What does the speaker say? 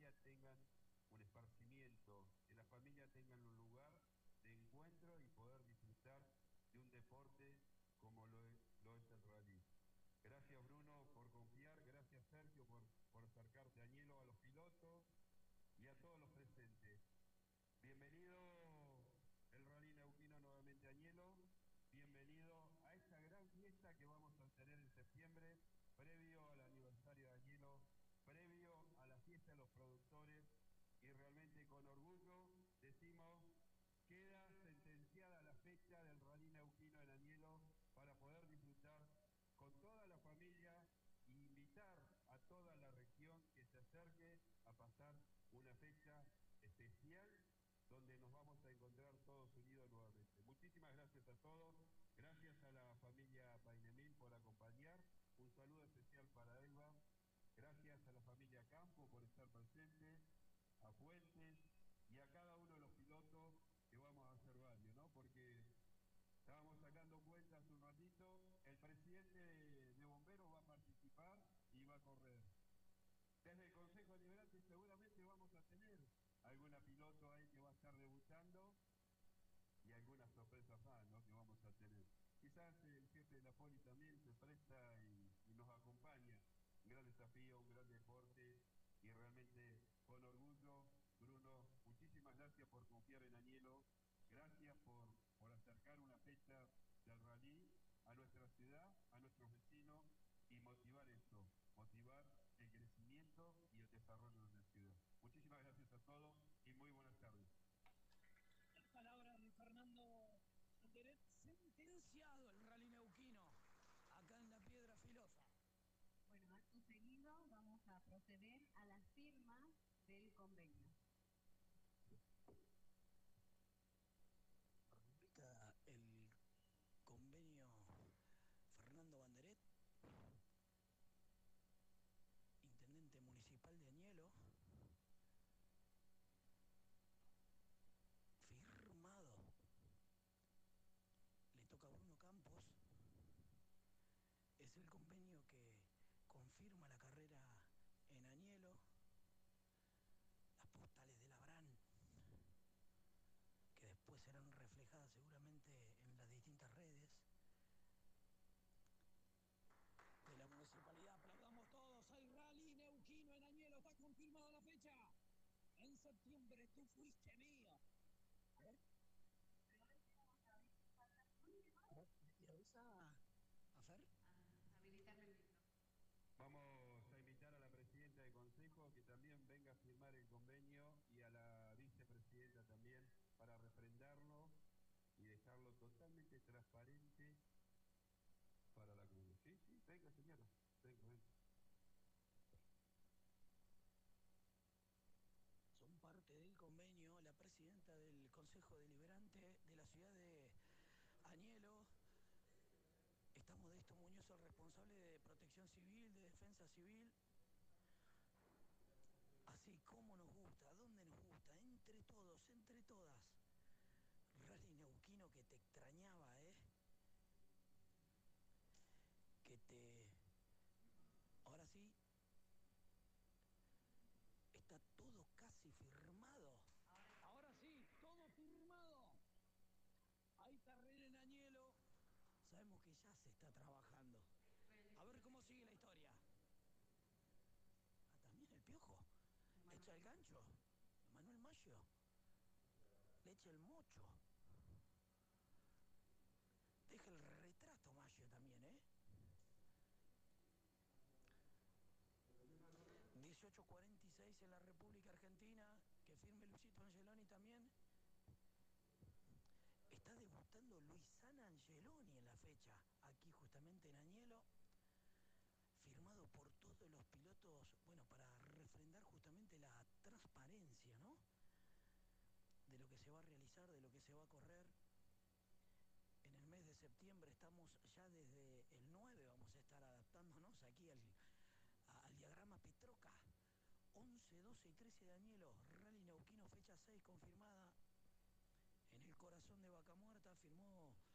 familias tengan un esparcimiento, que las familias tengan un lugar de encuentro y poder disfrutar de un deporte como lo es el rally. Gracias Bruno por confiar, gracias Sergio por acercarte a Añelo, a los pilotos y a todos los presentes. Bienvenido el Rally Neuquino nuevamente a Añelo, bienvenido a esta gran fiesta que vamos a tener en septiembre, previo al aniversario de Añelo, previo a la fiesta de los productores, y realmente con orgullo decimos, queda sentenciada la fecha del Rally Neuquino en Añelo para poder disfrutar con toda la familia e invitar a toda la región que se acerque a pasar una fecha especial donde nos vamos a encontrar todos unidos nuevamente. Muchísimas gracias a todos, gracias a la familia Painemil por acompañar, un saludo especial para Elba, gracias a la familia Campo por estar presente, a Fuentes y a cada uno de los pilotos que vamos a hacer radio, ¿no? Porque estábamos sacando cuentas un ratito, el presidente de Bomberos va a participar y va a correr. Desde el Consejo Deliberante seguramente vamos a tener alguna piloto ahí que va a estar debutando y algunas sorpresas más, ¿no?, que vamos a tener. Quizás el jefe de la Poli también se presta y nos acompaña. Un gran desafío, un gran deporte y realmente con orgullo, Bruno, muchísimas gracias por confiar en Añelo, gracias por acercar una fecha del rally a nuestra ciudad, a nuestros vecinos y motivar esto, motivar el crecimiento y el desarrollo de la ciudad. Muchísimas gracias a todos y muy buenas tardes. Las palabras de Fernando Banderet, sentenciado el Rally Neuquino, acá en la Piedra Filosa. Bueno, acto seguido vamos a proceder a la firma del convenio. Rubrica el convenio Fernando Banderet, intendente municipal de Añelo, firmado. Le toca a Bruno Campos. Es el convenio que confirma la carrera en Añelo. Las postales de Labrán, que después serán reflejadas seguramente en las distintas redes de la municipalidad. Aplaudamos todos al Rally Neuquino en Añelo. Está confirmada la fecha. En septiembre tú fuiste mío. A ver. ¿Y avisa a Fer? Habilitarle el micro. Vamos a invitar a la presidenta del Consejo que también venga a firmar el convenio y a la vicepresidenta también para refrendarlo y dejarlo totalmente transparente para la comunidad. Sí, sí, venga señora, venga. Son parte del convenio la presidenta del Consejo Deliberante de la ciudad de Añelo. Está Modesto Muñoz, el responsable de Protección Civil, de Defensa Civil. Así como nos gusta, ¿dónde nos gusta? Entre todos, entre todas. Rally Neuquino que te extrañaba, ¿eh? Que te... Ahora sí, está todo casi firmado. Ahora sí, todo firmado. Hay carrera en Añelo. Sabemos que ya se está trabajando. A ver cómo sigue la historia. Ah, también el Piojo. Le echa el gancho. Manuel Mayo. Le echa el mocho. Deja el retrato Mayo también, ¿eh? 18:46 en la República Argentina. Que firme Luisito Angeloni también. Está debutando Luisana Angeloni en la fecha. Aquí justamente en Añelo. Firmado por todos los pilotos, bueno, para refrendar justamente la transparencia, ¿no?, de lo que se va a realizar, de lo que se va a correr. En el mes de septiembre estamos ya desde el 9, vamos a estar adaptándonos aquí al diagrama Petroca. 11, 12 y 13 de Añelo, Rally Neuquino, fecha 6 confirmada. En el corazón de Vaca Muerta firmó